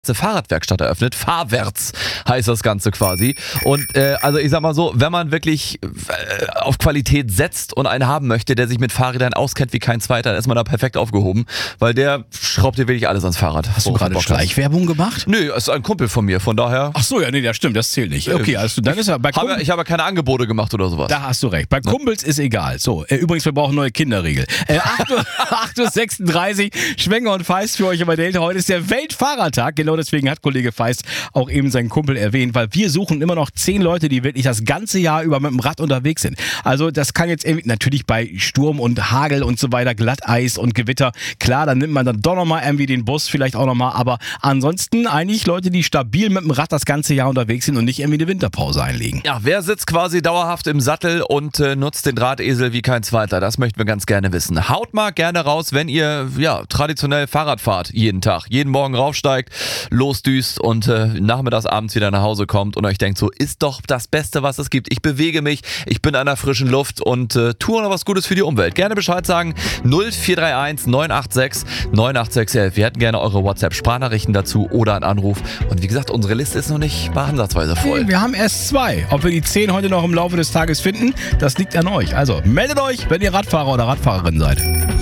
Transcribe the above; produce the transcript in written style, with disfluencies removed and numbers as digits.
eine Fahrradwerkstatt eröffnet. Fahrwärts heißt das Ganze quasi. Und also ich sag mal so, wenn man wirklich auf Qualität setzt und einen haben möchte, der sich mit Fahrrädern auskennt wie kein zweiter, dann ist man da perfekt aufgehoben, weil der schraubt dir wirklich alles ans Fahrrad. Hast du gerade Schleichwerbung gemacht? Nö, ist ein Kumpel von mir, von daher... Ach so, ja, nee, das stimmt, das zählt nicht. Okay, also dann ist er bei Ich habe keine Angebote gemacht oder sowas. Da hast du recht. Bei Kumpels ist egal. So, übrigens, wir brauchen neue Kinderregel. 8:36 Uhr, Schwenger und Feist für euch über Delta. Heute ist der Weltfahrradtag. Genau deswegen hat Kollege Feist auch eben seinen Kumpel erwähnt, weil wir suchen immer noch 10 Leute, die wirklich das ganze Jahr über mit dem Rad unterwegs sind. Also das kann jetzt irgendwie, natürlich bei Sturm und Hagel und so weiter, Glatteis und Gewitter, klar, dann nimmt man dann doch nochmal irgendwie den Bus vielleicht auch nochmal, aber ansonsten eigentlich Leute, die stabil mit dem Rad das ganze Jahr unterwegs sind und nicht irgendwie eine Winterpause einlegen. Ja, wer sitzt quasi dauerhaft im Sattel und nutzt den Drahtesel wie kein zweiter? Das möchten wir ganz gerne wissen. Haut mal gerne raus, wenn ihr traditionell Fahrrad fahrt, jeden Tag, jeden Morgen raufsteigt, losdüst und nachmittags, abends wieder nach Hause kommt und euch denkt, so ist doch das Beste, was es gibt. Ich bewege mich, ich bin an der frischen Luft und tue noch was Gutes für die Umwelt. Gerne Bescheid sagen, 0431 986 98611. Wir hätten gerne eure WhatsApp-Sprachnachrichten dazu oder einen Anruf. Und wie gesagt, unsere Liste ist noch nicht mal ansatzweise voll. Nee, wir haben erst 2. Ob wir die 10 heute noch im Laufe des Tages finden, das liegt an euch. Also meldet euch, wenn ihr Radfahrer oder Radfahrerin seid.